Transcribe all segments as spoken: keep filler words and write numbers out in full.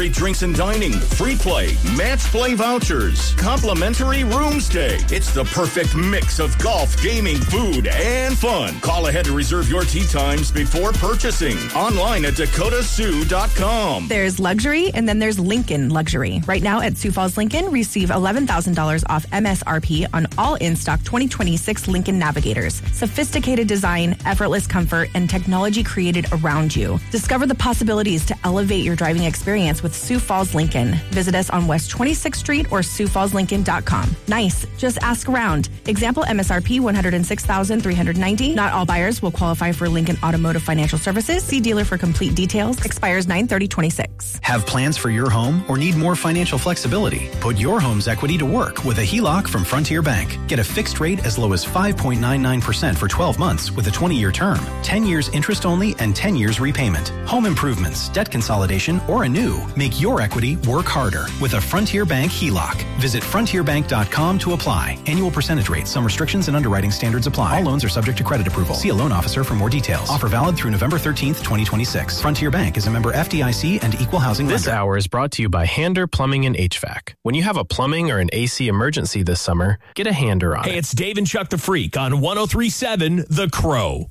complimentary drinks and dining, free play, match play vouchers, complimentary room stay. It's the perfect mix of golf, gaming, food, and fun. Call ahead to reserve your tee times before purchasing. Online at dakota sioux dot com. There's luxury, and then there's Lincoln Luxury. Right now at Sioux Falls Lincoln, receive eleven thousand dollars off M S R P on all in-stock twenty twenty-six Lincoln Navigators. Sophisticated design, effortless comfort, and technology created around you. Discover the possibilities to elevate your driving experience with Sioux Falls Lincoln. Visit us on West twenty-sixth Street or sioux falls lincoln dot com. Nice. Just ask around. Example M S R P one hundred six thousand three hundred ninety dollars. Not all buyers will qualify for Lincoln Automotive Financial Services. See dealer for complete details. Expires nine thirty twenty-six. Have plans for your home or need more financial flexibility? Put your home's equity to work with a H E L O C from Frontier Bank. Get a fixed rate as low as five point nine nine percent for twelve months with a twenty-year term, ten years interest only, and ten years repayment. Home improvements, debt consolidation, or a new. Make your equity work harder with a Frontier Bank H E L O C. Visit frontier bank dot com to apply. Annual percentage rate. Some restrictions and underwriting standards apply. All loans are subject to credit approval. See a loan officer for more details. Offer valid through November thirteenth, twenty twenty-six. Frontier Bank is a member F D I C and equal housing lender. This hour is brought to you by Hander Plumbing and H V A C. When you have a plumbing or an A C emergency this summer, get a Hander on Hey, it. it's Dave and Chuck the Freak on one oh three point seven The Crow.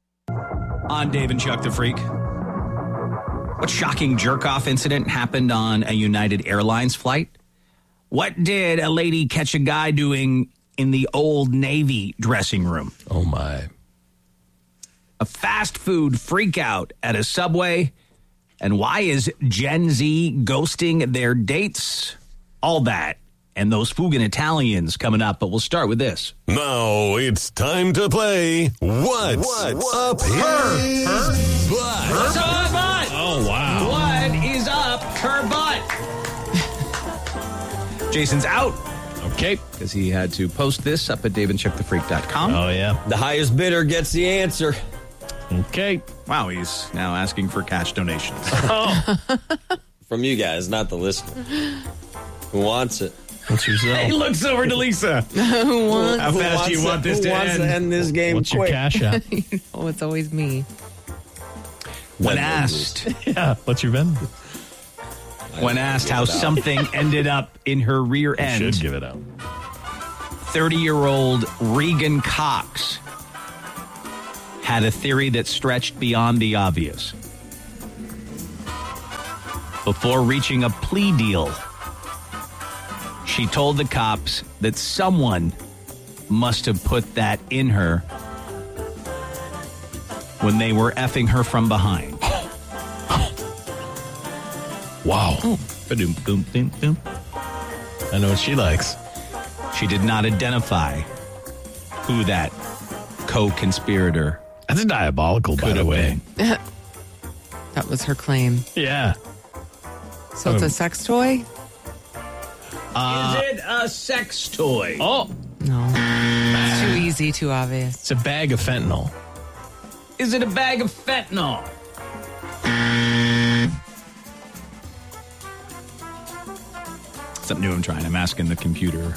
On Dave and Chuck the Freak. What shocking jerk-off incident happened on a United Airlines flight? What did a lady catch a guy doing in the Old Navy dressing room? Oh, my. A fast food freakout at a Subway. And why is Gen Z ghosting their dates? All that and those Fugan Italians coming up. But we'll start with this. Now it's time to play What's, What's Up Her, her Butt. What's up her butt? Oh, wow. What is up her butt? Jason's out. Okay. Because he had to post this up at dave and chuck the freak dot com. Oh, yeah. The highest bidder gets the answer. Okay. Wow, he's now asking for cash donations. Oh. From you guys, not the listener. Who wants it? What's yourself? He looks over to Lisa. Who wants? How fast do you wants want to, this who to wants end? to end this game What's quick? your cash app? Oh, it's always me. When Venmo, asked, Yeah. What's your Venmo? when asked how something ended up in her rear You end, should give it out. thirty-year-old Regan Cox had a theory that stretched beyond the obvious. Before reaching a plea deal, she told the cops that someone must have put that in her when they were effing her from behind. Wow. Oh. Ba-doom, boom, boom, boom. I know what she likes. She did not identify who that co-conspirator That's diabolical, by could the have way. been. That was her claim. Yeah. So it's a sex toy? Uh, Is it a sex toy? oh, No. It's too easy, too obvious. it's a bag of fentanyl. Is it a bag of fentanyl? Something new I'm trying. I'm asking the computer.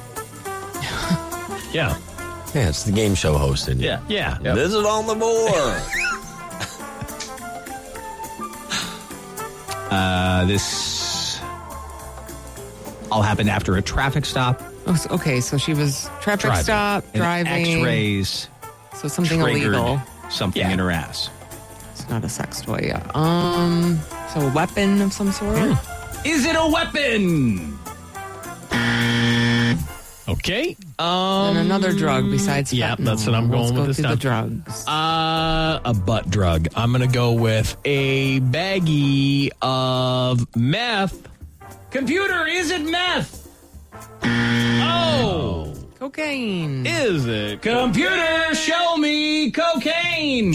Yeah. Yeah, it's the game show host in you. Yeah. Yeah. This is on the board. Uh, this all happened after a traffic stop. Oh, so- okay, so she was traffic Driving. stop, And driving. X-rays So something triggered illegal. something Yeah. in her ass. It's not a sex toy. Yeah. Um. So a weapon of some sort. Is it a weapon? Okay. Um, And another drug besides yeah, fentanyl. that's what I'm going Let's with go this through time. the drugs. Uh, a butt drug. I'm going to go with a baggie of meth. Computer, is it meth? Oh. Cocaine. Is it? Computer, show me cocaine.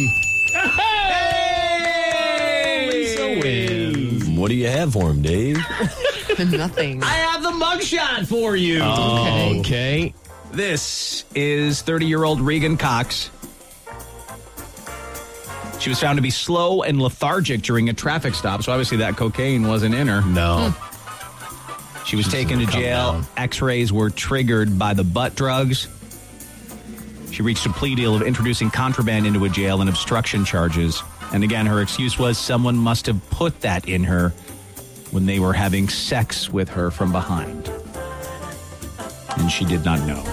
Hey! Lisa wins. What do you have for him, Dave? Nothing. I have the mugshot for you. Okay. Okay. This is thirty-year-old Regan Cox. She was found to be slow and lethargic during a traffic stop, so obviously that cocaine wasn't in her. No. She was taken to Come jail. down. X-rays were triggered by the butt drugs. She reached a plea deal of introducing contraband into a jail and obstruction charges. And again, her excuse was someone must have put that in her when they were having sex with her from behind. And she did not know.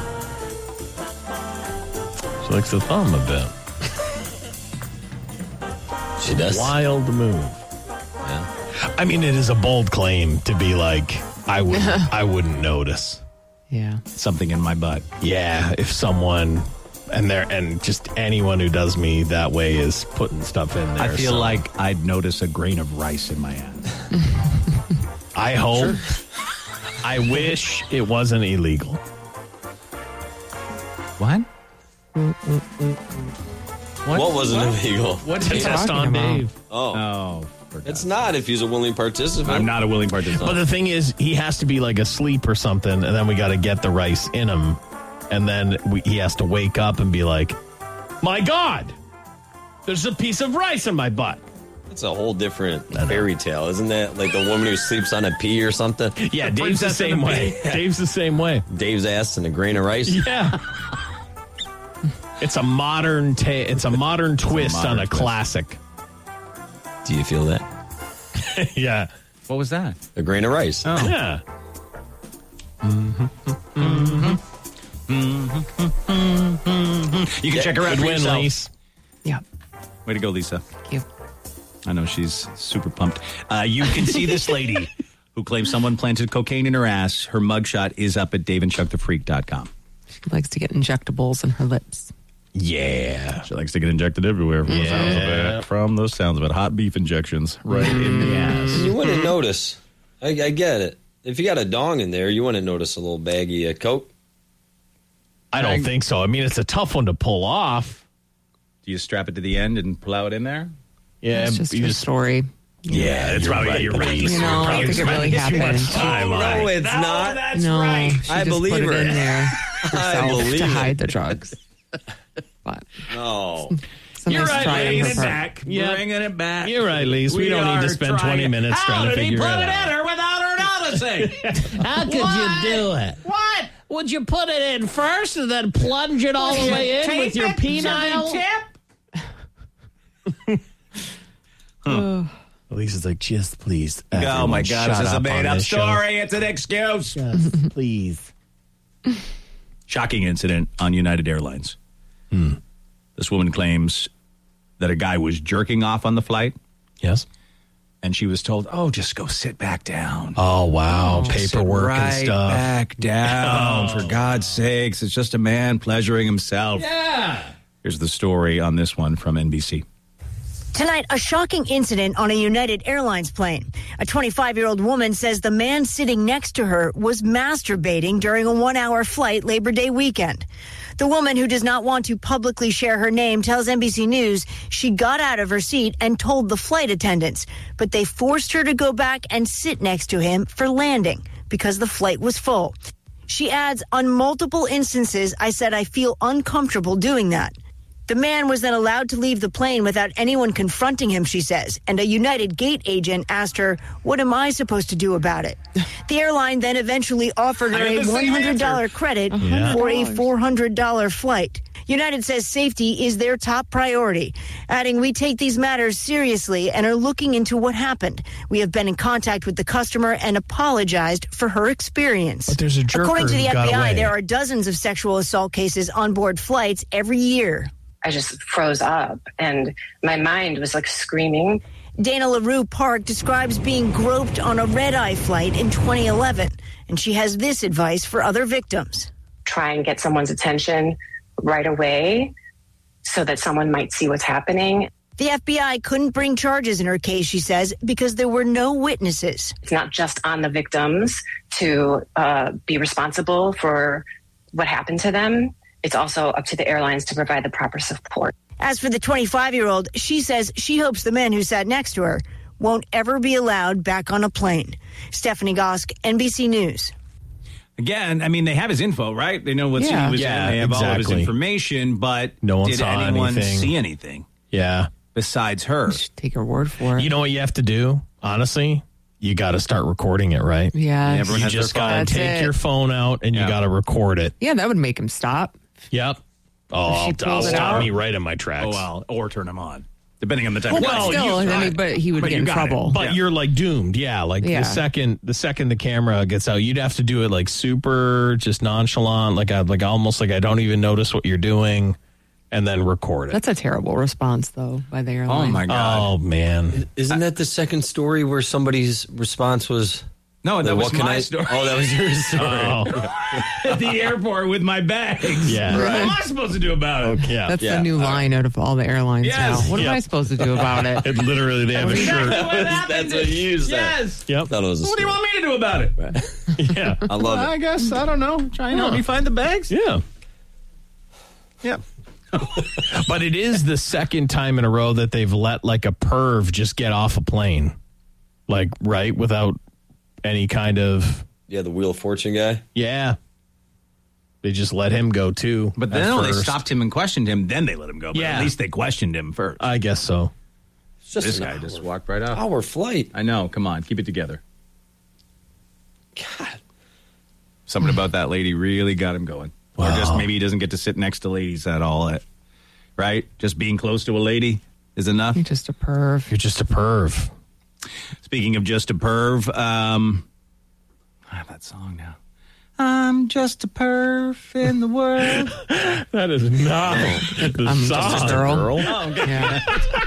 She likes the thumb a bit. She does. Wild move. Yeah. I mean, it is a bold claim to be like, I wouldn't, I wouldn't notice. Yeah. Something in my butt. Yeah, if someone and there and just anyone who does me that way is putting stuff in there. I feel so. like I'd notice a grain of rice in my hand. I hope. I wish it wasn't illegal. What? What, what wasn't illegal? What's he the test talking on about? Dave? Oh. Oh. It's not if he's a willing participant. I'm not a willing participant. But the thing is, he has to be like asleep or something, and then we got to get the rice in him, and then we, he has to wake up and be like, "My God, there's a piece of rice in my butt." It's a whole different fairy tale, isn't that? Like a woman who sleeps on a pea or something. Yeah, Dave's the same way. Dave's the same way. Dave's ass and a grain of rice. Yeah. It's a modern ta- It's a modern twist modern on a twist. classic. Do you feel that? Yeah. What was that? A grain of rice. Oh. Yeah. You can Yeah, check her out Good for win, yourself. Lise. Yeah. Way to go, Lisa. Thank you. I know she's super pumped. Uh, you can see this lady who claims someone planted cocaine in her ass. Her mugshot is up at dave and chuck the freak dot com. She likes to get injectables in her lips. Yeah. She likes to get injected everywhere from the sounds of Yeah. it. From those sounds of it. Hot beef injections right in the ass. You wouldn't notice. I, I get it. If you got a dong in there, you wouldn't notice a little baggie of coke. I don't think so. I mean, it's a tough one to pull off. Do you strap it to the end and plow it in there? Yeah, It's just you her just- story. Yeah, it's You're probably right, you're but right. You know, I Probably don't think it really spending too much happened. time on No, it. it's not. That's no, right. she I just believe put her. it in there I herself believe to it. hide the drugs. But No. it's a You're nice right, try on her Lise. part. Back. Yeah. Bringing it back. You're right, Lise. We, don't need to are spend twenty minutes How trying to did he figure put it it out. in her without her noticing? How could you do it? What? Would you put it in first and then plunge it all the way in with your penile? Lisa's like, just please. Oh my God, shut this is a up on made up this show. story. It's an excuse. Just please. Shocking incident on United Airlines. This woman claims that a guy was jerking off on the flight, Yes. and she was told, "Oh, just go sit back down." Oh, wow. Sit Paperwork right and stuff. back down. For God's sakes, it's just a man pleasuring himself. Yeah. Here's the story on this one from N B C. Tonight, a shocking incident on a United Airlines plane. A twenty-five-year-old woman says the man sitting next to her was masturbating during a one-hour flight Labor Day weekend. The woman, who does not want to publicly share her name, tells N B C News she got out of her seat and told the flight attendants, but they forced her to go back and sit next to him for landing because the flight was full. She adds, on multiple instances, I said I feel uncomfortable doing that. The man was then allowed to leave the plane without anyone confronting him, she says, and a United Gate agent asked her, what am I supposed to do about it? The airline then eventually offered her I have a the same one hundred dollars answer. credit Yeah. for a four hundred dollars flight. United says safety is their top priority, adding, we take these matters seriously and are looking into what happened. We have been in contact with the customer and apologized for her experience. But there's a jerker According to the who F got B I, away. there are dozens of sexual assault cases on board flights every year. I just froze up and my mind was like screaming. Dana LaRue Park describes being groped on a red-eye flight in twenty eleven, and she has this advice for other victims. Try and get someone's attention right away so that someone might see what's happening. The F B I couldn't bring charges in her case, she says, because there were no witnesses. It's not just on the victims to uh, be responsible for what happened to them. It's also up to the airlines to provide the proper support. As for the twenty-five-year-old, she says she hopes the man who sat next to her won't ever be allowed back on a plane. Stephanie Gosk, N B C News. Again, I mean, they have his info, right? They know what city Yeah. he was Yeah, in. They have all of his exactly. information, but No one did saw anyone anything. see anything Yeah. besides her? Just take her word for it. You know what you have to do? Honestly, you got to start recording it, right? yeah. Everyone You has their just got to That's take it. your phone out and Yeah. you got to record it. Yeah, that would make him stop. Yep. Oh, If she I'll, pulled I'll it stop out. me right in my tracks. Oh, well, or turn them on. depending on the type Well, of but plane. still, You I mean, tried. but he would But get you in got it. trouble. But Yeah. you're like doomed. Yeah. Like Yeah. the second the second the camera gets out, you'd have to do it like super just nonchalant, like I like almost like I don't even notice what you're doing, and then record it. That's a terrible response, though, by the Oh airline. my god! Oh man. Isn't that the second story where somebody's response was, No, that "Well, was what can my I-" story. Oh, that was your story. Oh. At the airport with my bags. Yeah. What Right. am I supposed to do about it? Yeah. That's Yeah. the new line out of all the airlines Yes. now. What Yep. am I supposed to do about it? It literally they have a shirt. That's what you said. Yes. Yep. Thought it was a What do you story. want me to do about it? Yeah. I love I it. guess I don't know. Try and help me find the bags. Yeah. Yeah. But it is the second time in a row that they've let like a perv just get off a plane. Like, right? Without any kind of, Yeah, the Wheel of Fortune guy. yeah. They just let him go too. But at then no, they first. stopped him and questioned him. Then they let him go. But Yeah. at least they questioned him first. I guess so. It's just This an guy hour, just walked right out. hour flight. I know. Come on, keep it together. God. Something about that lady really got him going. Or just maybe he doesn't get to sit next to ladies at all. At, right? Just being close to a lady is enough. You're just a perv. You're just a perv. Speaking of just a perv, um, I have that song now. I'm just a perv in the world. That is not the I'm song. just a girl. Oh, okay. Yeah.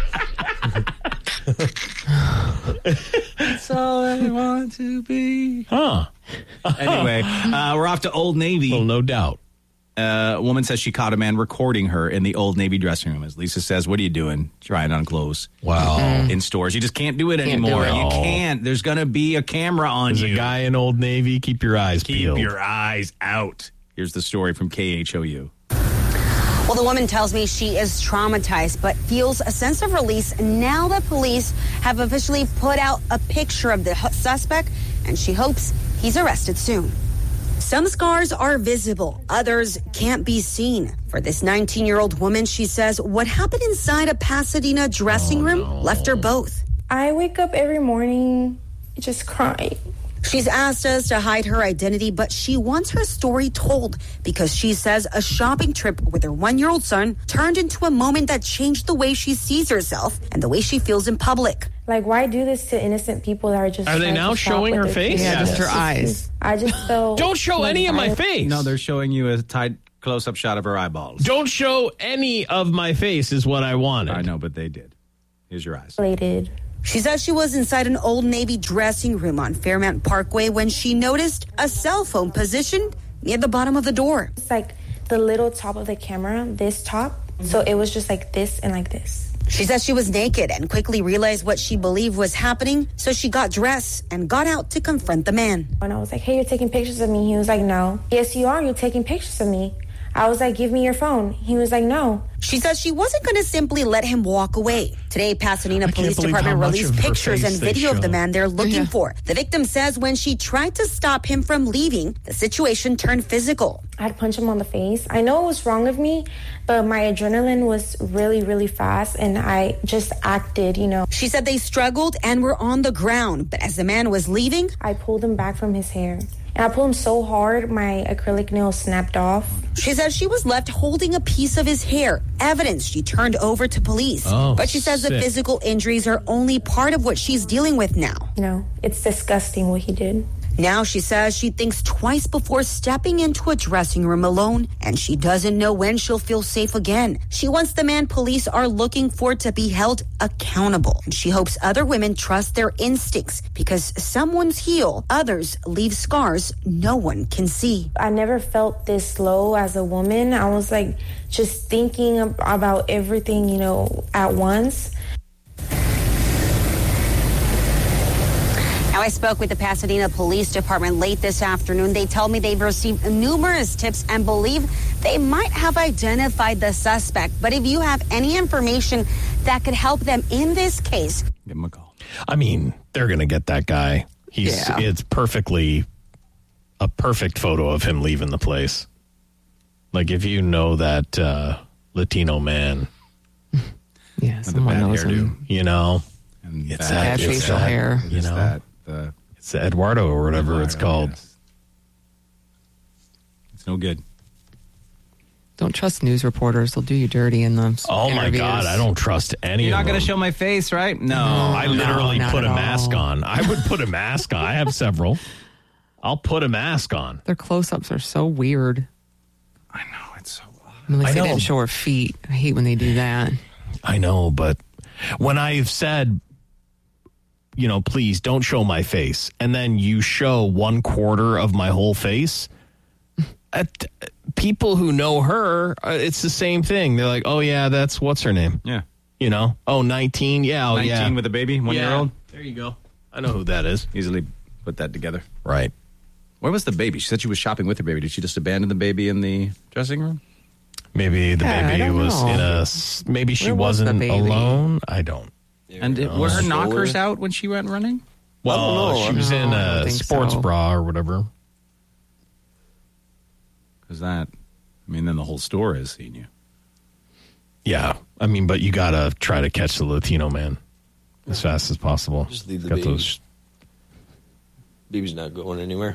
That's all I want to be. Huh. Anyway, uh, we're off to Old Navy. Well, no doubt. Uh, a woman says she caught a man recording her in the Old Navy dressing room. As Lisa says, what are you doing? Trying on clothes. Wow. In stores. You just can't do it Can't anymore. do it. You can't. There's going to be a camera on There's you. a guy in Old Navy. Keep your eyes Keep peeled. your eyes out. Here's the story from K H O U. Well, the woman tells me she is traumatized, but feels a sense of release now that police have officially put out a picture of the hu- suspect, and she hopes he's arrested soon. Some scars are visible, others can't be seen. For this nineteen-year-old woman, she says what happened inside a Pasadena dressing room left her both. I wake up every morning just crying. She's asked us to hide her identity, but she wants her story told because she says a shopping trip with her one-year-old son turned into a moment that changed the way she sees herself and the way she feels in public. Like, why do this to innocent people that are just Are they trying now to shop showing with her their face? kids? Yeah, just her It's eyes. I just felt... Don't show any of my violent. face. No, they're showing you a tight close-up shot of her eyeballs. Don't show any of my face is what I wanted. I know, but they did. Here's your eyes. Related. She says she was inside an Old Navy dressing room on Fairmount Parkway when she noticed a cell phone positioned near the bottom of the door. It's like the little top of the camera, this top. So it was just like this and like this. She says she was naked and quickly realized what she believed was happening, so she got dressed and got out to confront the man. When I was like, hey, you're taking pictures of me. He was like, no. Yes, you are. You're taking pictures of me. I was like, give me your phone. He was like, no. She says she wasn't going to simply let him walk away. Today, Pasadena I can't Police believe Department how much released of her pictures face and they video of the show. man they're looking Yeah. for. The victim says when she tried to stop him from leaving, the situation turned physical. I'd punch him on the face. I know it was wrong of me, but my adrenaline was really, really fast, and I just acted, you know. She said they struggled and were on the ground, but as the man was leaving, I pulled him back from his hair. And I pulled him so hard, my acrylic nail snapped off. she says she was left holding a piece of his hair, evidence she turned over to police. Oh, but she says the sick. physical injuries are only part of what she's dealing with now. You know, it's disgusting what he did. Now she says she thinks twice before stepping into a dressing room alone, and she doesn't know when she'll feel safe again. She wants the man police are looking for to be held accountable. And she hopes other women trust their instincts because some wounds heal, others leave scars no one can see. I never felt this low as a woman. I was like just thinking ab- about everything, you know, at once. Now, I spoke with the Pasadena Police Department late this afternoon. They tell me they've received numerous tips and believe they might have identified the suspect. But if you have any information that could help them in this case, give him a call. I mean, they're going to get that guy. He's Yeah. It's perfectly a perfect photo of him leaving the place. Like if you know that uh, Latino man, Yeah, With the someone bad knows hairdo. him. you know, And It's that- that- Bad it's facial that- hair. you It's know, that, the, it's the Eduardo or whatever it's Eduardo, called. yes. It's no good. Don't trust news reporters. They'll do you dirty in the Oh, my interviews. God. I don't trust any You're of not going them. to show my face, right? No. No, I literally no, put a not at mask all. on. I would put a mask on. I have several. I'll put a mask on. Their close-ups are so weird. I know. It's so odd. At least I they know. didn't show her feet. I hate when they do that. I know, but when I've said, you know, please don't show my face, and then you show one quarter of my whole face, at, people who know her, uh, it's the same thing. They're like, oh, yeah, that's, what's her name? Yeah. You know? Oh, nineteen? Yeah, oh, nineteen yeah. with a baby, one-year-old? Yeah. There you go. I know who that is. Easily put that together. Right. Where was the baby? She said she was shopping with her baby. Did she just abandon the baby in the dressing room? Maybe the Yeah, I baby don't was know. in a, s- maybe she Where was the wasn't baby? alone. I don't. And it, were her knockers out when she went running? Well, know. she was in No, I don't a think sports so. bra or whatever. Because that, I mean, then the whole store has seen you. Yeah, I mean, but you gotta try to catch the Latino man as fast as possible. Just leave the Got baby. those, Baby's not going anywhere.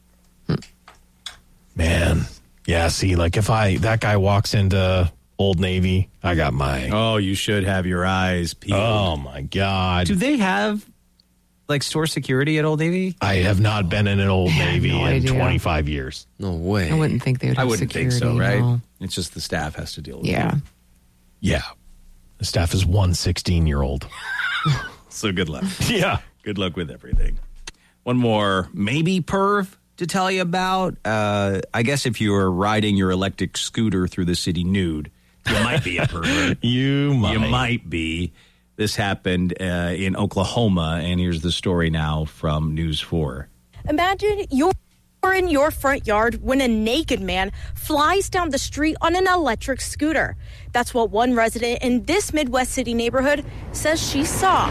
man. Yeah, see, like if I that guy walks into Old Navy, I got my. Oh, you should have your eyes peeled. Oh my God! Do they have like store security at Old Navy? I have not been in an Old Navy no in idea. twenty-five years. No way. I wouldn't think they would I have wouldn't security. think so, right? no. It's just the staff has to deal with Yeah. it. Yeah, the staff is one sixteen-year-old. So good luck. Yeah, Good luck with everything. One more maybe perv to tell you about. Uh, I guess if you were riding your electric scooter through the city nude, you might be a pervert. you might. You might be. This happened uh, in Oklahoma, and here's the story now from News four. Imagine you're in your front yard when a naked man flies down the street on an electric scooter. That's what one resident in this Midwest city neighborhood says she saw.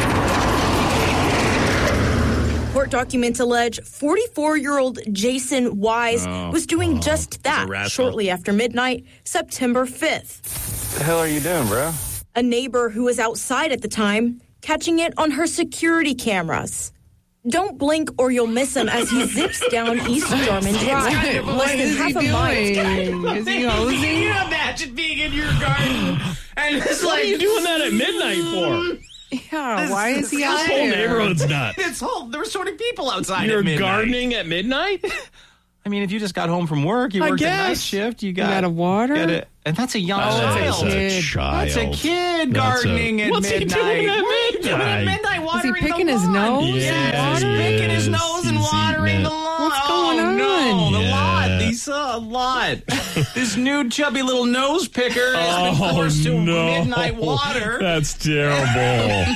Court documents allege forty-four-year-old Jason Wise Oh, was doing oh, just he's a that rascal. shortly after midnight, September fifth. What the hell are you doing, bro? A neighbor who was outside at the time catching it on her security cameras. Don't blink or you'll miss him as he zips down East Jarman Drive. What less than is half he a mile. doing? Is he hosing? Can you imagine being in your garden and it's What like, are you doing that at midnight for? Yeah, why is he this out whole there? neighborhood's nuts. This whole there were so many people outside. You're at midnight. gardening at midnight? I mean, if you just got home from work, you I worked a night guess. shift, you You got got a water? get it, and that's a young Oh, child. that's a kid. child. That's a kid That's a- gardening at What's he midnight. doing at What are you doing at midnight? midnight? Is he Watering picking the his lawn. nose? Yeah, He's he picking his is. nose and He's watering eating the it. lawn. What's oh, going no, on? the Yeah. lot. He saw a lot. This new chubby little nose picker has been Oh, forced to no. midnight water. That's terrible.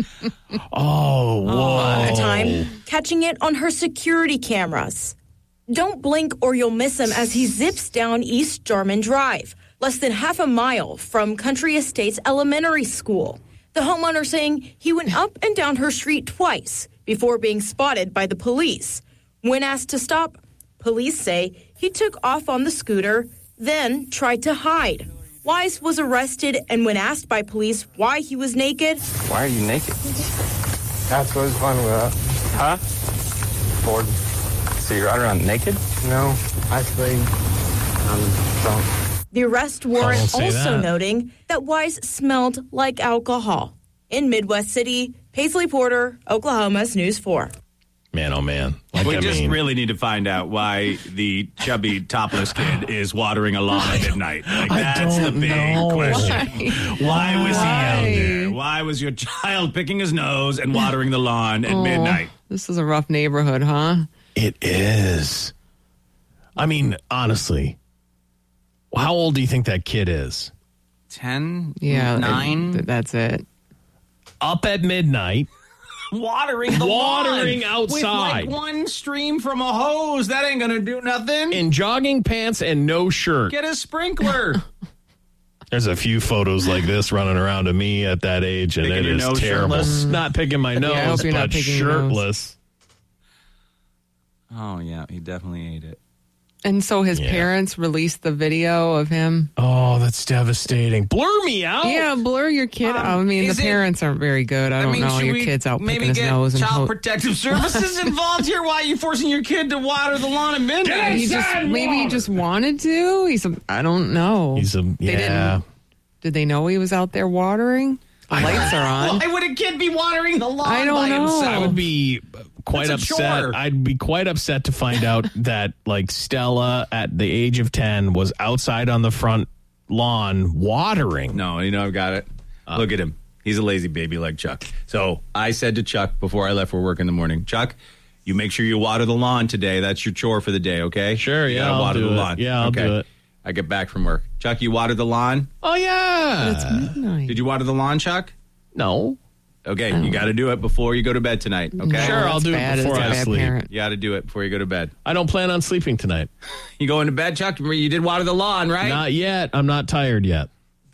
oh, whoa. At the time, catching it on her security cameras. Don't blink or you'll miss him as he zips down East Jarman Drive, less than half a mile from Country Estates Elementary School. The homeowner saying he went up and down her street twice before being spotted by the police. When asked to stop, police say he took off on the scooter, then tried to hide. Wise was arrested, and when asked by police why he was naked, Why are you naked? That's what's fun with that. Huh? Bored. So you're out around naked? No, actually, I'm drunk. the arrest I warrant won't say also that. noting that Wise smelled like alcohol. In Midwest City, Paisley Porter, Oklahoma's News four. Man, oh, man. Like, we I just mean, really need to find out why the chubby topless kid is watering a lawn at midnight. Like, I that's the don't big know. question. Why, was he out Why? there? Why was your child picking his nose and watering the lawn at Oh, midnight? This is a rough neighborhood, huh? it is. I mean, honestly, how old do you think that kid is? Ten? Yeah. Nine? th- That's it. Up at midnight. Watering the Watering lawn outside. with like one stream from a hose. That ain't gonna do nothing. In jogging pants and no shirt. Get a sprinkler. There's a few photos like this running around of me at that age, and Picking it your is nose terrible. shirtless? Not picking my nose, I hope you're but not picking your nose. shirtless. Oh yeah, he definitely ate it. And so his Yeah. parents released the video of him. Oh, that's devastating. Blur me out. Yeah, blur your kid Um, out. I mean, the is it- parents aren't very good. I, I don't mean, know. should Your we kid's out maybe picking his get nose. and Child ho- Protective Services involved here? Why are you forcing your kid to water the lawn at midnight? he just maybe he just wanted to. He's a, I don't know. He's a, They yeah. didn't. Did they know he was out there watering? The lights are on. Why would a kid be watering the lawn I don't by know. himself? I would be quite That's a upset. chore. I'd be quite upset to find out that like Stella at the age of ten was outside on the front lawn watering. No, you know, I've got it. Look at him. He's a lazy baby like Chuck. So I said to Chuck before I left for work in the morning, Chuck, you make sure you water the lawn today. That's your chore for the day, okay? Sure, You yeah, gotta I'll water do the it. lawn. Yeah, I'll okay. do it. I get back from work. Chuck, you water the lawn? Oh yeah. It's midnight. Did you water the lawn, Chuck? No. Okay, you got to do it before you go to bed tonight, okay? No, Sure, I'll that's do bad. it before It's a I bad sleep. parent. You got to do it before you go to bed. I don't plan on sleeping tonight. You going to bed, Chuck? You did water the lawn, right? Not yet. I'm not tired yet.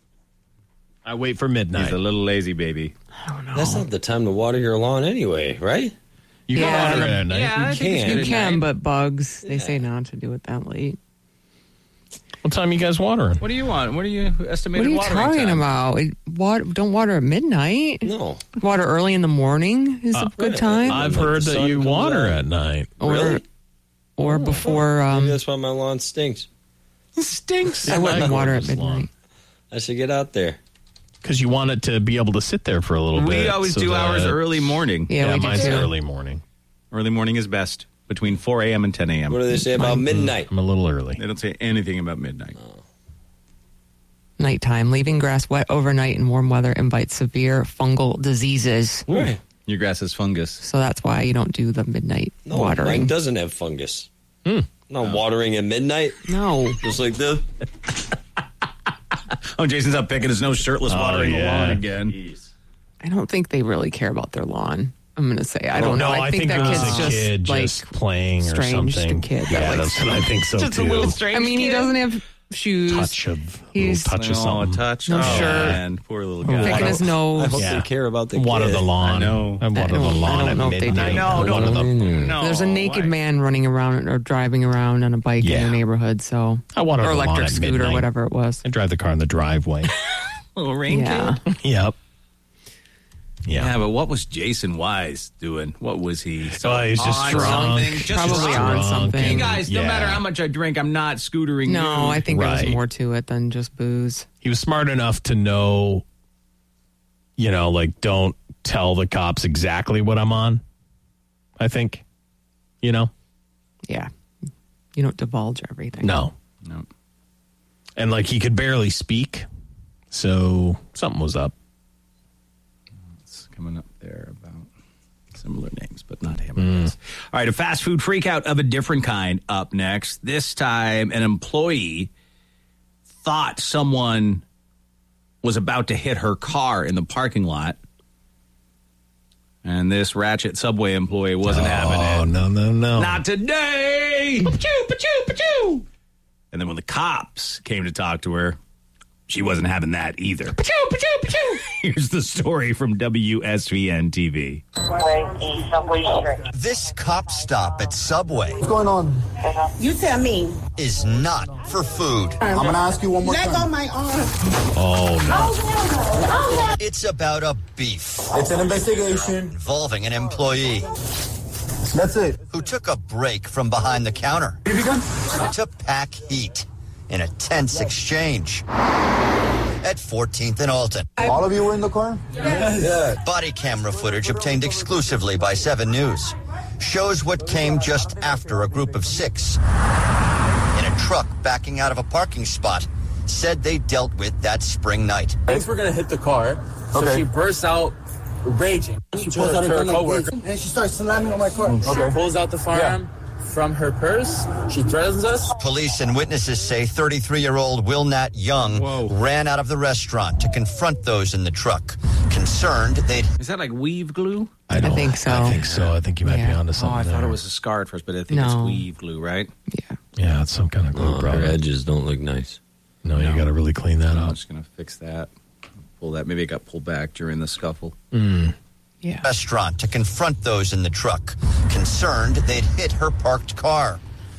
I wait for midnight. He's a little lazy baby. That's not the time to water your lawn anyway, right? You can Yeah. water it at night. Yeah, I You think it's can. good You at can, night. but bugs. They say not to do it that late. What time you guys watering? What do you want? What are you What estimated are you watering talking time? about? It, water, don't water at midnight. No. Water early in the morning is a good right. time. I've Like heard the that sun you comes water out. at night. or Really? or before. Maybe Um, that's why my lawn stinks. Stinks. I wouldn't water at This long. midnight. I should get out there. Because you want it to be able to sit there for a little bit. We always so do that- ours early morning. Yeah, Yeah, we do mine's too. early morning. Early morning is best, between four a.m. and ten a.m. What do they say about midnight? I'm a little early. They don't say anything about midnight. Nighttime. Leaving grass wet overnight in warm weather invites severe fungal diseases. Right. Your grass is fungus. So that's why you don't do the midnight No, mine watering. doesn't have fungus. Hmm. Not watering at midnight. No. Just like this. Oh, Jason's up picking his nose shirtless, Oh, watering the yeah. lawn again. I don't think they really care about their lawn. I'm going to say. I don't no, know. I, I think, think that it was kid's a just kid like just playing or strange something. kid. Yeah, that that's likes- what I think so Just too. a little strange I mean, he kid. doesn't have shoes. touch of little He's touch of Oh, a something. touch. No oh, shirt. man. Poor little guy. Picking his I nose. hope Yeah. they care about the Water kid. the lawn. I know. I water I the don't- I lawn don't at know if they do. midnight. No, I no, water the- No, There's a naked why? man running around or driving around on a bike in Yeah. the neighborhood. So I water or the lawn electric at scooter, midnight. whatever it was. I drive the car in the driveway. Little rain Yeah. kid. Yep. Yeah. Yeah. but what was Jason Wise doing? What was he? Oh, he's just on drunk. something? Just Probably drunk. on something. You guys, no Yeah. matter how much I drink, I'm not scootering. No, you. I think there Right. was more to it than just booze. He was smart enough to know, you know, like, don't tell the cops exactly what I'm on. I think, you know? Yeah. You don't divulge everything. No. No. And, like, he could barely speak. So something was up. It's coming up there about similar names, but not him. I guess. All right, a fast food freakout of a different kind up next. This time, an employee thought someone was about to hit her car in the parking lot. And this ratchet Subway employee wasn't having it. Oh, no, no, no. Not today. Pachoo, pachoo, pachoo. And then when the cops came to talk to her, she wasn't having that either. Pachoo, pachoo, pachoo. Here's the story from W S V N T V. This cop stop at Subway What's going on? You tell me. Is not for food. I'm going to ask you one more Let time. go my arm. Oh, no. It's about a beef. It's an investigation. Involving an employee. That's it. Who took a break from behind the counter to pack heat in a tense exchange at fourteenth and Alton. All of you were in the car? Yeah. Body camera footage obtained exclusively by seven News shows what came just after a group of six in a truck backing out of a parking spot said they dealt with that spring night. Thanks we're gonna hit the car. So Okay. she bursts out raging. She She pulls pulls out out her her gun like coworker. this, and she starts slamming on my car. She pulls out the firearm from her purse. She threatens us. Police and witnesses say thirty-three-year-old Will Nat Young ran out of the restaurant to confront those in the truck, concerned they'd... Is that like weave glue? I, don't, think so. I think so. I think you might be Yeah. onto Oh, something. I thought there. it was a scar at first, but I think it's No. weave glue, right? Yeah. Yeah, it's some kind of glue Oh, problem. her edges don't look nice. No, you got to really clean that I'm up. just going to fix that. Pull that. Maybe it got pulled back during the scuffle. Mm. Yeah. restaurant to confront those in the truck, concerned they'd hit her parked car.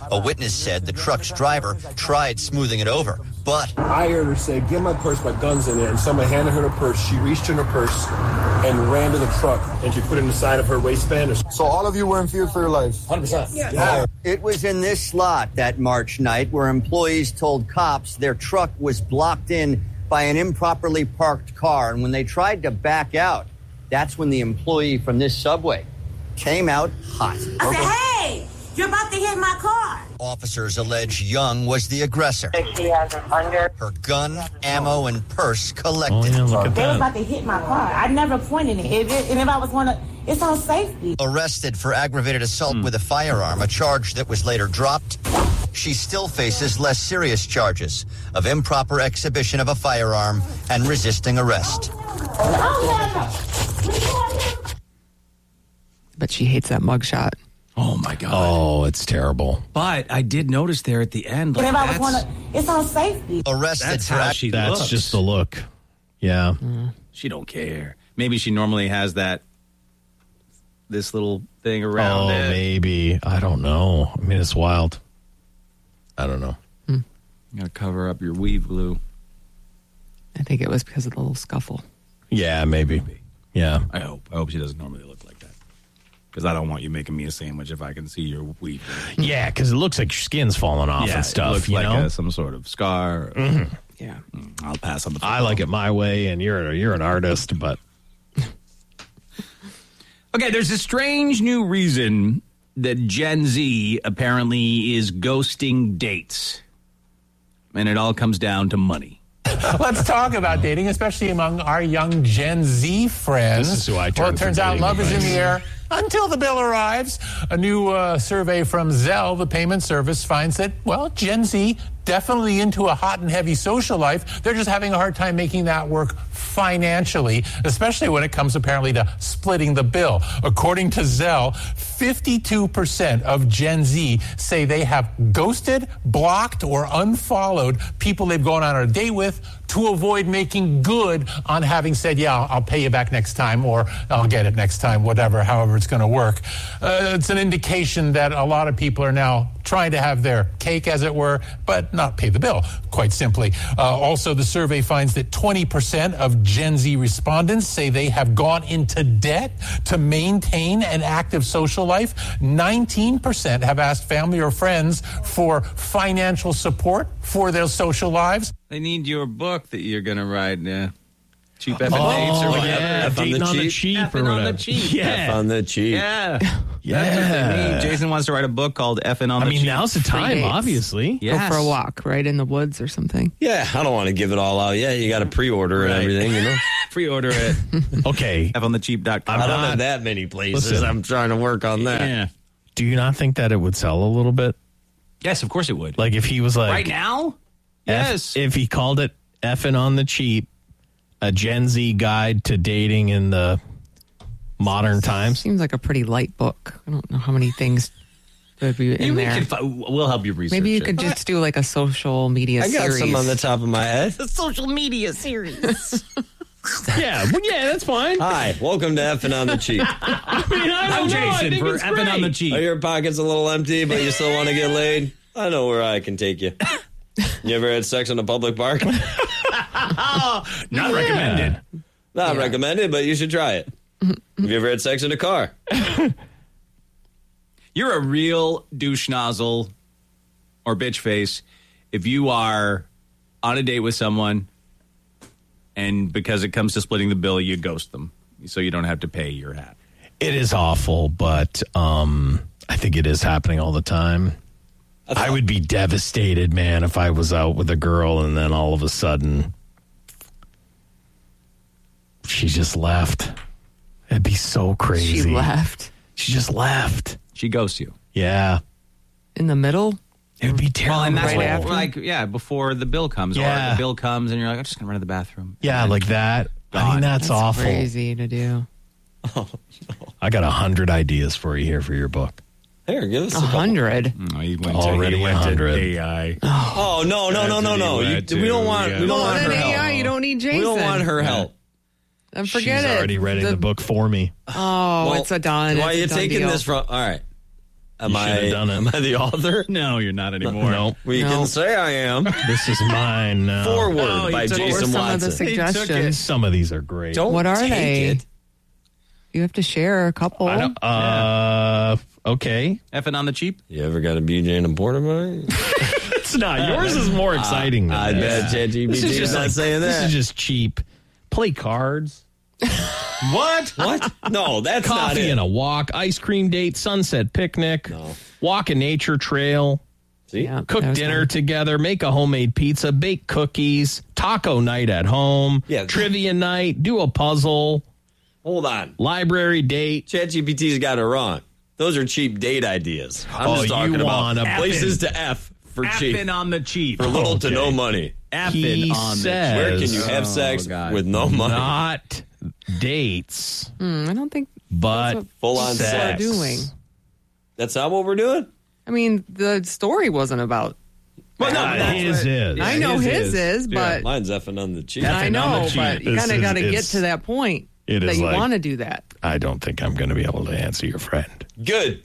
A witness said the truck's driver tried smoothing it over, but I heard her say, "Give my purse, my gun's in it," and someone handed her the purse. She reached in her purse and ran to the truck, and she put it in the side of her waistband. So all of you were in fear for your lives? one hundred percent. Yeah. Yeah. it was in this slot that March night where employees told cops their truck was blocked in by an improperly parked car, and when they tried to back out, that's when the employee from this subway came out hot. I said, "Hey, you're about to hit my car." Officers allege Young was the aggressor. She has her under. Her gun, ammo, and purse collected. Oh, yeah, look at they were about to hit my car. I never pointed it. If it and if I was going to, it's on safety. Arrested for aggravated assault with a firearm, a charge that was later dropped. She still faces less serious charges of improper exhibition of a firearm and resisting arrest. But she hates that mugshot. Oh, my God. Oh, it's terrible. But I did notice there at the end. Like, and if I was that's, going to, it's on safety. Arrested that's for how act- she That's looks. just the look. Yeah. Mm. She don't care. Maybe she normally has that, this little thing around oh, it. maybe. I don't know. I mean, it's wild. I don't know. You got to cover up your weave glue. I think it was because of the little scuffle. Yeah, maybe. Yeah. I hope. I hope she doesn't normally look like that. Because I don't want you making me a sandwich if I can see your weave. Yeah, because it looks like your skin's falling off yeah, and stuff. It looks you like know? a, some sort of scar. Mm-hmm. Yeah. I'll pass on the phone. I like it my way, and you're you're an artist, but okay. There's a strange new reason that Gen Z apparently is ghosting dates, and it all comes down to money. Let's talk about dating, especially among our young Gen Z friends. This is who I turn Well, it for turns out dating love is in advice. the air until the bill arrives. A new uh, survey from Zelle, the payment service, finds that, well, Gen Z definitely into a hot and heavy social life. They're just having a hard time making that work financially, especially when it comes apparently to splitting the bill. According to Zelle, fifty-two percent of Gen Z say they have ghosted, blocked, or unfollowed people they've gone on a date with to avoid making good on having said, yeah, I'll, I'll pay you back next time, or I'll get it next time, whatever, however it's going to work. Uh, it's an indication that a lot of people are now trying to have their cake, as it were, but not pay the bill, quite simply. Uh, also, the survey finds that twenty percent of Gen Z respondents say they have gone into debt to maintain an active social life. nineteen percent have asked family or friends for financial support for their social lives. They need your book that you're going to write. Yeah. Cheap F Oh, dates or whatever. yeah, F on dating the on the cheap. cheap F or on whatever. the cheap. Yeah. F on the cheap. Yeah. Yeah. That's what they need. Jason wants to write a book called Effing on I the mean, Cheap. now's the Free time, dates. obviously. Yes. Go for a walk, right, in the woods or something. Yeah, I don't want to give it all out. Yeah, you got to pre-order and Right. everything, you know? Pre-order it. Okay. F on the cheap dot com. I don't not- have that many places. Listen. I'm trying to work on that. Yeah. Do you not think that it would sell a little bit? Yes, of course it would. Like if he was like right now? F- Yes. if he called it effing on the cheap, a Gen Z guide to dating in the modern times. Seems like a pretty light book. I don't know how many things would be in we there. can fi- we'll help you research Maybe you it. could just do like a social media I got series. some on the top of my head. A social media series. Yeah, well, yeah, that's fine. Hi, welcome to Effing on the Cheap. I mean, I I'm don't know. I Jason think for it's Effing on the great. Cheap. Are your pockets a little empty, but you still want to get laid? I know where I can take you. You ever had sex in a public park? Not recommended. Not recommended, but you should try it. Have you ever had sex in a car? You're a real douche nozzle or bitch face if you are on a date with someone and because it comes to splitting the bill, you ghost them so you don't have to pay your hat. It is awful, but um, I think it is happening all the time. I would be devastated, man, if I was out with a girl and then all of a sudden she just left. It'd be so crazy. She left. She just left. She ghosts you. Yeah. In the middle? It would be terrible. Well, and that's Right what, after? like, yeah, before the bill comes. Or Yeah. the bill comes and you're like, I'm just going to run to the bathroom. Yeah, like that. I mean, that's, That's awful. crazy to do. I got a hundred ideas for you here for your book. Here, give us A a couple. hundred. No, he went Already to, he went a hundred. to A I. Oh, no, no, no, no, no. You, we don't want, we don't Well, want then her A I, help. you don't need Jason. We don't want her help. And forget She's it. already writing the, book for me. Oh, Well, it's a done. Why are It's you a done taking deal. this from? All right. Am You I, should have done it. am I the author? No, you're not anymore. No. We No. can say I am. This is mine now. Forward Oh, he by took- What were Jason some of Watson. the suggestions? Some of these are great. Don't What are take they? it. You have to share a couple. I don't, uh, okay. Effing on the cheap. You ever got a B J and a Porter Mine? It's not. Yours is more exciting than I this. bet ChatGPT This is is just not like, saying This that. is just cheap. Play cards. What? What? No, that's not Coffee it. and a walk, ice cream date, sunset picnic, No. walk a nature trail, See? Yeah, cook that was dinner fun. together, make a homemade pizza, bake cookies, taco night at home, Yeah. trivia night, do a puzzle, Hold on. library date. ChatGPT's got it wrong. Those are cheap date ideas. I'm Oh, just talking you about want a- places to F for cheap. Effing on the cheap. For little to Okay. no money. Effing He on says- the Where can you have Oh, sex God. with no money? Not dates, Hmm, I don't think but what Full on sex. sex. we're doing. That's not what we're doing? I mean, the story wasn't about. Well, no, Uh, that's his what- is. I know his, is, Yeah, but mine's effing on the cheap. I effing on know, the cheap. but you This kind of is- got to get it's- to that point it that is you like- want to do that. I don't think I'm going to be able to answer your friend. Good.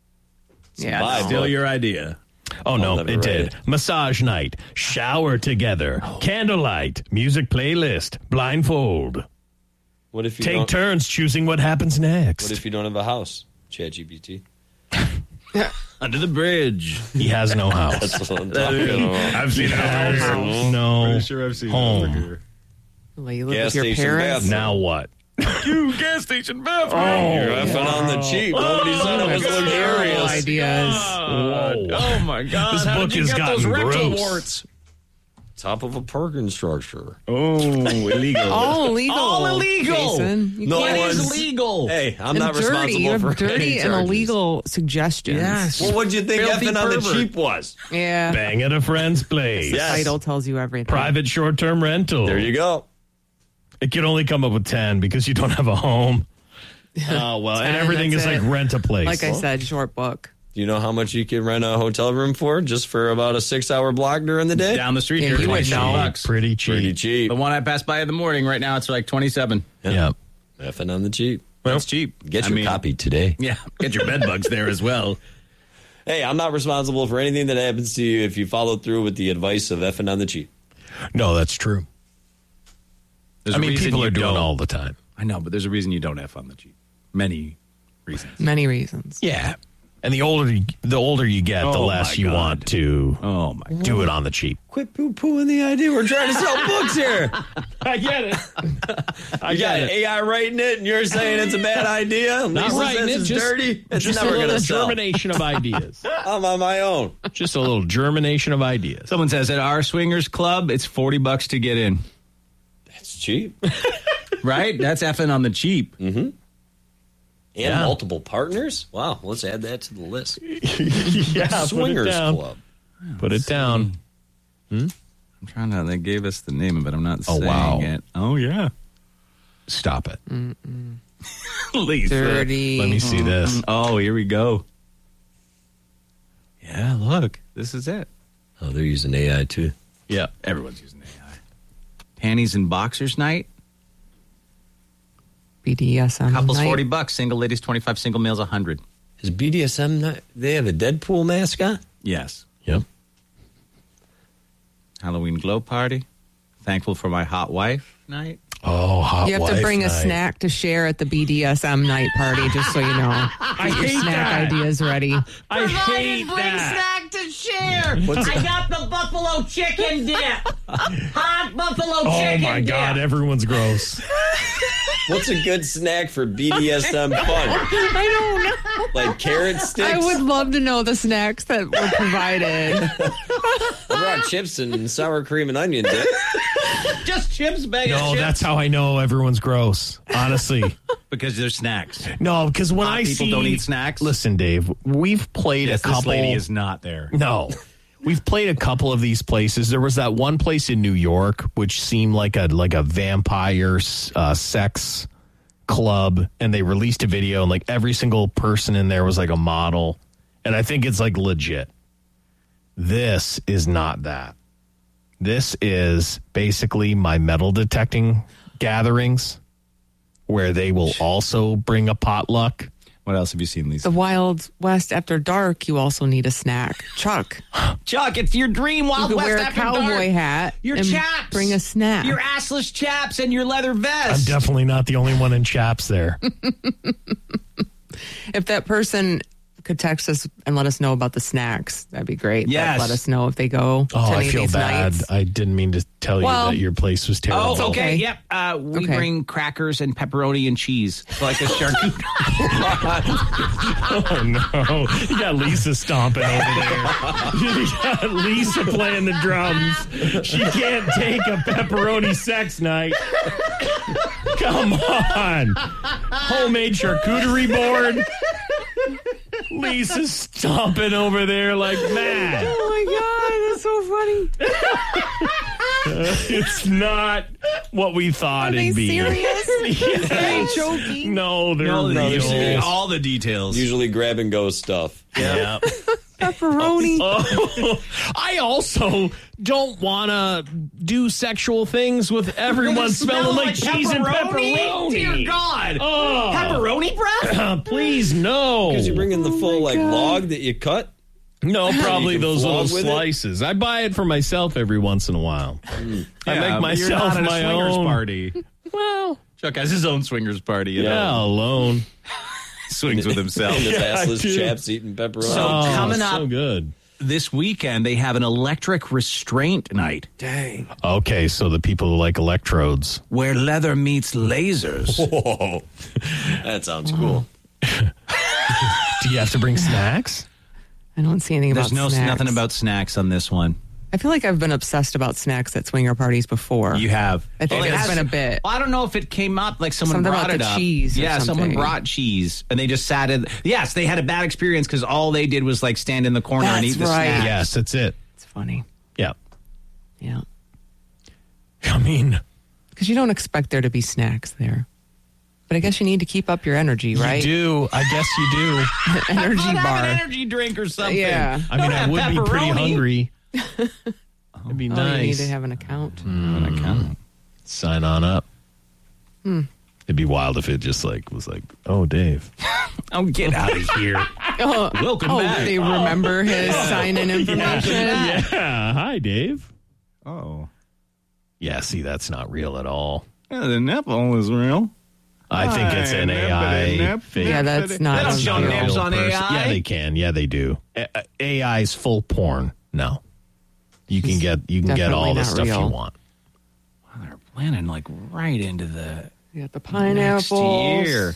Yeah, Vibe. no. Still your idea. Oh, no, never it write did. it. Massage night, shower together, candlelight, music playlist, blindfold. What if you Take don't, turns choosing what happens next. What if you don't have a house? ChatGPT. Under the bridge. He has no house. That's what I'm talking about. I've seen Has it. no Pretty sure I've seen home. Well, you live Gas with your station parents. bathroom. Now what? You gas station bathroom. You're effing on the cheap. Nobody said it was Terrible luxurious. ideas. Whoa. Oh my God! This How book did you has get those gotten rectal gross. warts? Top of a parking structure. Oh, illegal! All illegal. All illegal. Jason. You No can't- It is one's- legal. Hey, I'm and not dirty. responsible You have for dirty any and charges. illegal suggestions. Yes. Well, what'd you think Filthy effing on the pervert. cheap was? Yeah. Bang at a friend's place. The Yes. title tells you everything. Private short-term rental. There you go. It can only come up with ten because you don't have a home. Oh, well, and ten, everything is that's like it. rent a place. Like I said, short book. Do you know how much you could rent a hotel room for just for about a six-hour block during the day? Down the street Yeah, here, you would twenty-seven know. bucks. Pretty cheap. Pretty cheap. The one I passed by in the morning. Right now, it's like twenty-seven. Yep. Effing on the cheap. That's cheap. Get I your mean, copy today. Yeah, get your bed bugs there as well. Hey, I'm not responsible for anything that happens to you if you follow through with the advice of effing on the cheap. No, that's true. There's I a mean, reason people you are doing don't. all the time. I know, but there's a reason you don't F on the cheap. Many reasons. Many reasons. Yeah. And the older you, the older you get, the Oh, less my you God. want to Oh my God. do it on the cheap. Quit poo-pooing the idea. We're trying to sell books here. I get it. I You got A I writing it, and you're saying it's a bad idea? Not Lisa writing says it, it's just, dirty. It's just a never little going to sell. germination of ideas. I'm on my own. Just a little germination of ideas. Someone says at our swingers club, it's forty bucks to get in. It's cheap. Right? That's effing on the cheap. Mm-hmm. And Yeah. multiple partners? Wow, let's add that to the list. Yeah, put it Swingers down. Club. Put it down. I'm trying to. They gave us the name of it. I'm not Oh, saying wow. it. Oh yeah. Stop it. Lisa. Dirty. Let me see this. Oh, here we go. Yeah, look. This is it. Oh, they're using A I too. Yeah, everyone's using A I. Panties and boxers night. B D S M. Couples night. forty bucks. Single ladies twenty five. Single males a hundred. Is B D S M not, they have a Deadpool mascot? Yes. Yep. Halloween glow party. Thankful for my hot wife night. Oh, hot You have to wife bring a night. snack to share at the B D S M night party, just so you know. I Get your hate snack that. ideas ready. I hate that. snack to share. I got the buffalo chicken dip. Hot buffalo Oh chicken my dip. God, everyone's gross. What's a good snack for B D S M fun? I don't know. Like carrot sticks? I would love to know the snacks that were provided. I brought chips and sour cream and onion dip. Just chips, bag of No, chips. that's how I know everyone's gross. Honestly. Because they're snacks. No, because when Hot I people see don't eat snacks. Listen, Dave, we've played Yes, a couple. this lady is not there. No. We've played a couple of these places. There was that one place in New York which seemed like a like a vampire uh, sex club, and they released a video, and like every single person in there was like a model, and I think it's like legit. This is not that. This is basically my metal detecting gatherings, where they will also bring a potluck. What else have you seen, Lisa? The Wild West after dark, you also need a snack. Chuck. Chuck, it's your dream Wild you could West wear a after cowboy dark. hat. Your and chaps. Bring a snack. Your assless chaps and your leather I'm vest. definitely not the only one in chaps there. If that person could text us and let us know about the snacks, that'd be great. Yes. Like, let us know if they go to Oh, any I of feel these bad. nights. I didn't mean to tell Well- you that your place was terrible. Oh, okay. okay. Yep. Uh, we Okay. bring crackers and pepperoni and cheese. Like a charcuterie. Oh, no. You got Lisa stomping over there. You got Lisa playing the drums. She can't take a pepperoni sex night. Come on. Homemade charcuterie board. Lisa's stomping over there like mad. Oh my God, that's so funny. Uh, it's not what we thought Are they it'd be. serious? Yes. Are they joking? No, they're No, real. they're serious. All the details. Usually grab and go stuff. Yeah. Pepperoni. Oh, I also don't want to do sexual things with everyone smelling like, cheese and pepperoni. Dear God. Oh. Pepperoni breath? Please, no. Because you bring in the full like log that you cut. No, probably You can those little flog with it? slices. I buy it for myself every once in a while. I Yeah, make but you're myself not at a my swingers own party. Well, Chuck has his own swingers party. You yeah, know? alone. Swings with himself. And his Yeah, I assless do. chaps eating pepperoni. So Oh, coming up so good. this weekend, they have an electric restraint night. Dang. Okay, so the people who like electrodes. Where leather meets lasers. Whoa. That sounds cool. Do you have to bring snacks? I don't see anything There's about no snacks. nothing about snacks on this one. I feel like I've been obsessed about snacks at swinger parties before. You have. I think Well, it it's has- been a bit. Well, I don't know if it came up like someone Something brought about it the up. cheese or Yeah, someone something. brought cheese and they just sat in. Yes, they had a bad experience because all they did was like stand in the corner and That's eat the right. snack. Yes, that's it. It's funny. Yeah. Yeah. I mean, Because you don't expect there to be snacks there. But I guess you need to keep up your energy, right? you do. I guess you do. Energy Have bar. an energy drink or something. Yeah. I mean, Don't I have would be pretty pepperoni. hungry. It'd be Oh, nice. you need to have an account. An account. Sign on up. Hmm. It'd be wild if it just like was like, oh, Dave. Oh, get out of here. Oh, Welcome oh, back. they remember his sign-in information. Yeah. Hi, Dave. Oh. Yeah, see, that's not real at all. Yeah, the nipple is real. I think it's an A I fake. Yeah, that's not They don't a show real nips on person. A I. Yeah, they can. Yeah, they do. A- A I's full porn. No. You can get you can get all Definitely the not stuff real. you want. Wow, they're planning like right into the You got the next pineapples. year.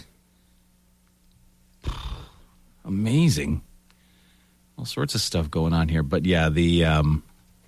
Amazing. All sorts of stuff going on here. But yeah, the um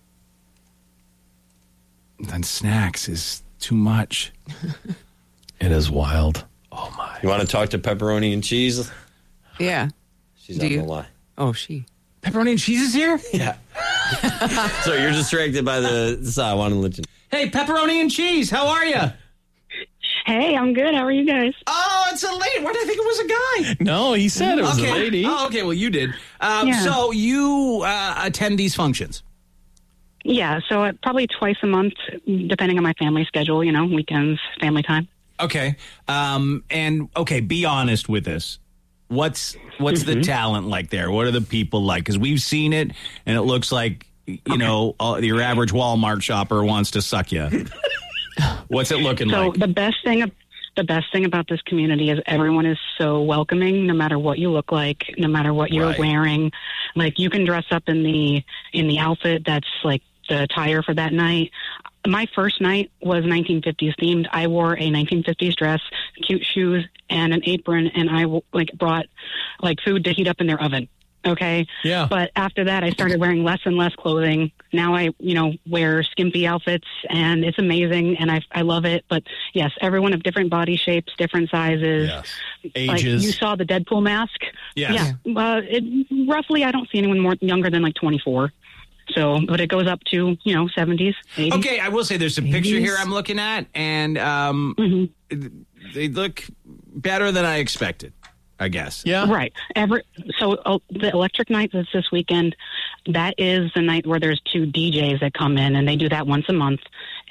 then snacks is too much. It is wild. Oh my. You want to talk to pepperoni and cheese? Yeah. She's Do on you? the line. Oh, she. Pepperoni and cheese is here? Yeah. So you're distracted by the. So I want to let you. Hey, pepperoni and cheese, how are you? Hey, I'm good. How are you guys? Oh, it's a lady. Why did I think it was a guy? No, he said it was okay. a lady. Oh, okay. Well, you did. Um, Yeah. So you uh, attend these functions? Yeah, so uh, probably twice a month, depending on my family schedule, you know, weekends, family time. Okay. Um, and okay, be honest with us. What's what's Mm-hmm. the talent like there? What are the people like? Because we've seen it, and it looks like you okay. know uh, your average Walmart shopper wants to suck you. What's it looking so like? the best thing, the best thing about this community is everyone is so welcoming, no matter what you look like, no matter what you're Right. wearing. Like you can dress up in the in the outfit that's like the attire for that night. My first night was nineteen fifties themed. I wore a nineteen fifties dress, cute shoes, and an apron, and I like brought like food to heat up in their oven. Okay. Yeah. But after that, I started wearing less and less clothing. Now I, you know, wear skimpy outfits, and it's amazing, and I I love it. But yes, everyone of different body shapes, different sizes. Yes. Like Ages. you saw the Deadpool mask. Yes. Yeah. Uh, it, roughly, I don't see anyone more younger than like twenty-four. So, but it goes up to, you know, seventies, eighties. Okay, I will say there's a picture here I'm looking at, and um, Mm-hmm. they look better than I expected, I guess. Yeah. Right. Every, so uh, the electric night that's this weekend, that is the night where there's two D Js that come in, and they do that once a month.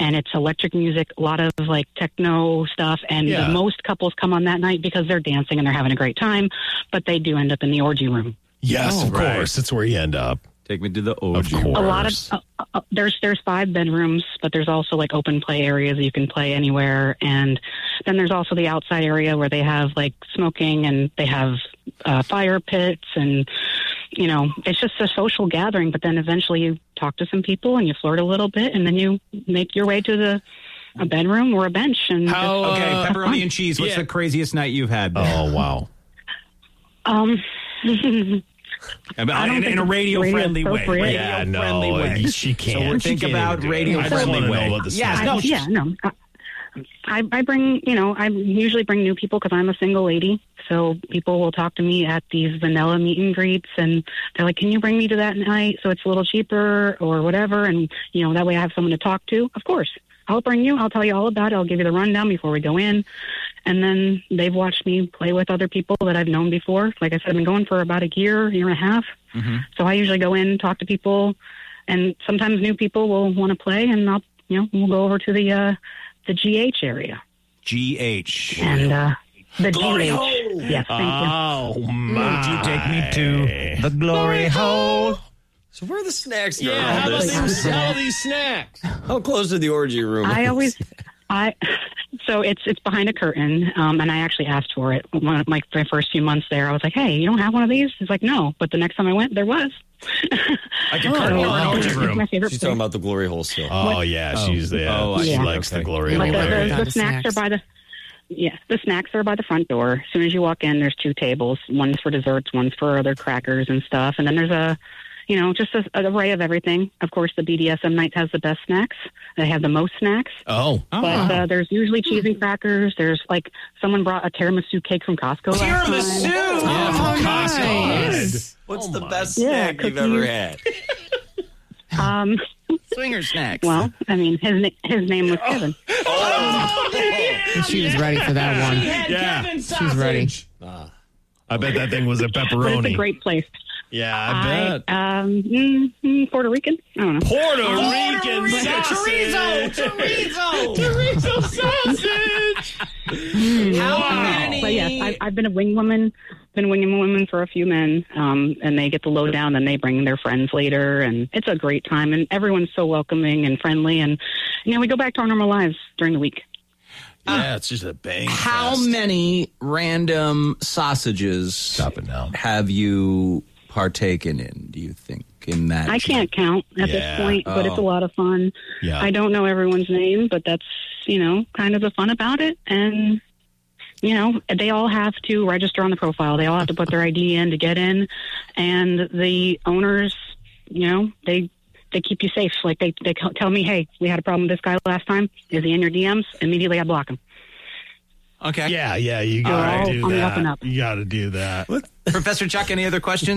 and it's electric music, a lot of like techno stuff, and Yeah. the most couples come on that night because they're dancing and they're having a great time, but they do end up in the orgy room. Yes, Oh, of right. course. That's where you end up. Take me to the O G. Of A lot of course. uh, uh, there's there's five bedrooms, but there's also like open play areas you can play anywhere, and then there's also the outside area where they have like smoking and they have uh, fire pits, and you know it's just a social gathering. But then eventually you talk to some people and you flirt a little bit, and then you make your way to the a bedroom or a bench. And How, just, okay, uh, pepperoni and cheese. What's yeah. the craziest night you've had? Oh, wow. Um. I mean, I don't in, think in a it's radio-friendly way. radio-appropriate. Yeah, no, Radio-friendly way. she can't. So we're She thinking can't about even do it. I just radio-friendly wanna know way. about the Yes, snacks. no, I, yeah, no. I, I, I bring, you know, I usually bring new people because I'm a single lady. So people will talk to me at these vanilla meet and greets, and they're like, "Can you bring me to that night so it's a little cheaper or whatever?" And you know, that way I have someone to talk to. Of course, I'll bring you. I'll tell you all about it. I'll give you the rundown before we go in. And then they've watched me play with other people that I've known before. Like I said, I've been going for about a year, year and a half. Mm-hmm. So I usually go in, talk to people, and sometimes new people will want to play, and I'll, you know, we'll go over to the uh, the G H area. G H. And uh, the Glory G H. hole. Yes, thank you. Oh, my. Would you take me to the glory hole? So where are the snacks going? Yeah, how all about this? these, all these snacks? How close to the orgy room? I always, I, so it's it's behind a curtain, um, and I actually asked for it. One of my, my first few months there, I was like, "Hey, you don't have one of these?" He's like, "No," but the next time I went, there was. Like a Oh, curtain or an wow. orgy It's room? my favorite She's place. talking about the glory hole still. Oh, yeah, Oh. she's there. Oh, I she see. likes the Okay. glory But hole. the, area. the, Down the to snacks snacks. are by the yeah, the snacks are by the front door. As soon as you walk in, there's two tables. One's for desserts, one's for other crackers and stuff. And then there's a, you know, just a, an array of everything. Of course, the B D S M night has the best snacks. They have the most snacks. Oh. But uh, there's usually cheese and crackers. There's like someone brought a tiramisu cake from Costco. last Tiramisu! time. Yeah, from Costco. nice. What's Oh the my- best Yeah, snack you've cookies. ever had? Um, Swinger snacks. well, I mean, his na- his name was Kevin. And she was ready for that one. Yeah, She's ready. I bet that thing was a But it's a pepperoni. great place. Yeah, I bet. I, um, mm, mm, Puerto Rican. I don't know. Puerto Puerto Rican Rican sausage. chorizo, chorizo. Chorizo sausage. How Wow. many? But yes, I, I've been a wing woman. Been a wing woman for a few men, um, and they get the lowdown. And they bring their friends later, and it's a great time. And everyone's so welcoming and friendly. And you know, we go back to our normal lives during the week. Yeah, it's just a bang. How fest. many random sausages Stop it now. have you partaken in, do you think, in that? I can't count at Yeah. this point, but it's a Oh. lot of fun. Yeah. I don't know everyone's name, but that's, you know, kind of the fun about it. And, you know, they all have to register on the profile. They all have to put their I D in to get in. And the owners, you know, they they keep you safe. Like they, they tell me, hey, we had a problem with this guy last time. Is he in your D Ms? Immediately I block him. Okay. Yeah, yeah, you They're gotta all do on the up and that. up. You gotta do that. Professor Chuck, any other questions?